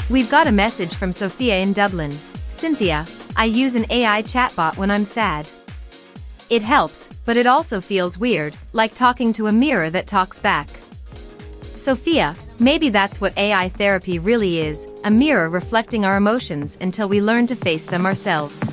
We've got a message from Sophia in Dublin. Cynthia, I use an AI chatbot when I'm sad. It helps, but it also feels weird, like talking to a mirror that talks back. Sophia, maybe that's what AI therapy really is, a mirror reflecting our emotions until we learn to face them ourselves.